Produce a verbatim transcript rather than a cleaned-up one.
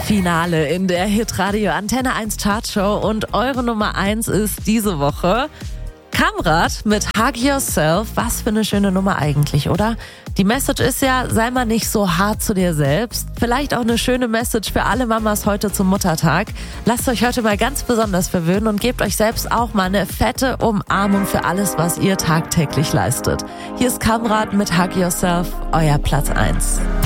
Finale in der Hitradio Antenne eins Chartshow und eure Nummer eins ist diese Woche Kamrat mit Hug Yourself. Was für eine schöne Nummer eigentlich, oder? Die Message ist ja, sei mal nicht so hart zu dir selbst. Vielleicht auch eine schöne Message für alle Mamas heute zum Muttertag. Lasst euch heute mal ganz besonders verwöhnen und gebt euch selbst auch mal eine fette Umarmung für alles, was ihr tagtäglich leistet. Hier ist Kamrat mit Hug Yourself, euer Platz eins.